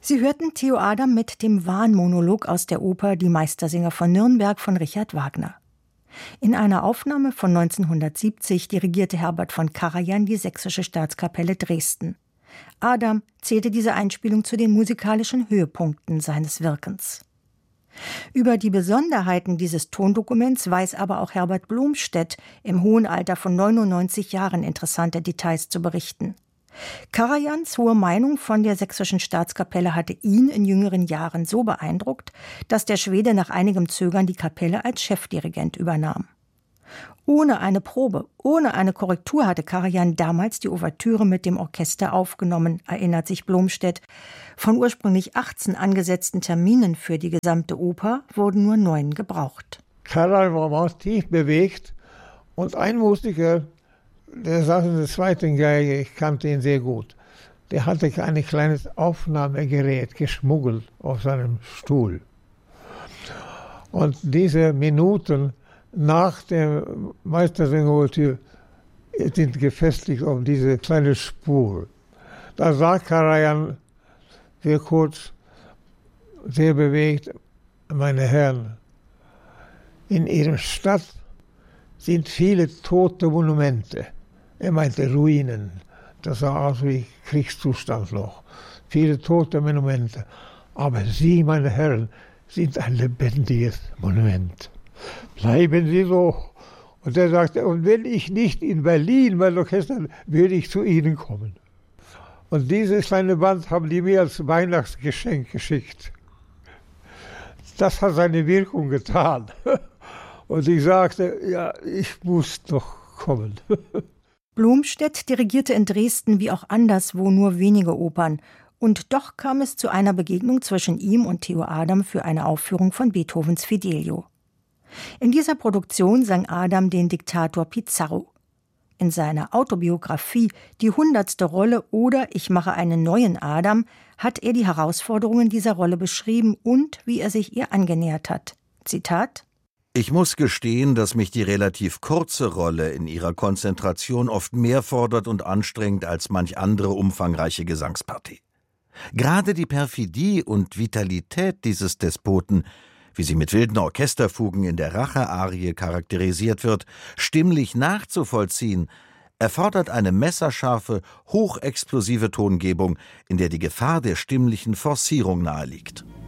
Sie hörten Theo Adam mit dem Wahnmonolog aus der Oper Die Meistersinger von Nürnberg von Richard Wagner. In einer Aufnahme von 1970 dirigierte Herbert von Karajan die Sächsische Staatskapelle Dresden. Adam zählte diese Einspielung zu den musikalischen Höhepunkten seines Wirkens. Über die Besonderheiten dieses Tondokuments weiß aber auch Herbert Blomstedt im hohen Alter von 99 Jahren interessante Details zu berichten. Karajans hohe Meinung von der Sächsischen Staatskapelle hatte ihn in jüngeren Jahren so beeindruckt, dass der Schwede nach einigem Zögern die Kapelle als Chefdirigent übernahm. Ohne eine Probe, ohne eine Korrektur hatte Karajan damals die Ouvertüre mit dem Orchester aufgenommen, erinnert sich Blomstedt. Von ursprünglich 18 angesetzten Terminen für die gesamte Oper wurden nur 9 gebraucht. Karajan war tief bewegt und ein Musiker, der saß in der zweiten Geige, ich kannte ihn sehr gut. Der hatte ein kleines Aufnahmegerät geschmuggelt auf seinem Stuhl. Und diese Minuten nach der Meistersinger-Ouvertüre sind gefestigt auf diese kleine Spur. Da sagt Karajan sehr kurz, sehr bewegt, meine Herren, in Ihrer Stadt sind viele tote Monumente. Er meinte Ruinen. Das sah aus wie Kriegszustand noch. Viele tote Monumente. Aber Sie, meine Herren, sind ein lebendiges Monument. Bleiben Sie so. Und er sagte, und wenn ich nicht in Berlin mein Orchester, würde ich zu Ihnen kommen. Und dieses kleine Band haben die mir als Weihnachtsgeschenk geschickt. Das hat seine Wirkung getan. Und ich sagte, ja, ich muss doch kommen. Blomstedt dirigierte in Dresden wie auch anderswo nur wenige Opern. Und doch kam es zu einer Begegnung zwischen ihm und Theo Adam für eine Aufführung von Beethovens Fidelio. In dieser Produktion sang Adam den Diktator Pizarro. In seiner Autobiografie »Die 100. Rolle« oder »Ich mache einen neuen Adam« hat er die Herausforderungen dieser Rolle beschrieben und wie er sich ihr angenähert hat. Zitat: Ich muss gestehen, dass mich die relativ kurze Rolle in ihrer Konzentration oft mehr fordert und anstrengt als manch andere umfangreiche Gesangspartie. Gerade die Perfidie und Vitalität dieses Despoten, wie sie mit wilden Orchesterfugen in der Rache-Arie charakterisiert wird, stimmlich nachzuvollziehen, erfordert eine messerscharfe, hochexplosive Tongebung, in der die Gefahr der stimmlichen Forcierung naheliegt.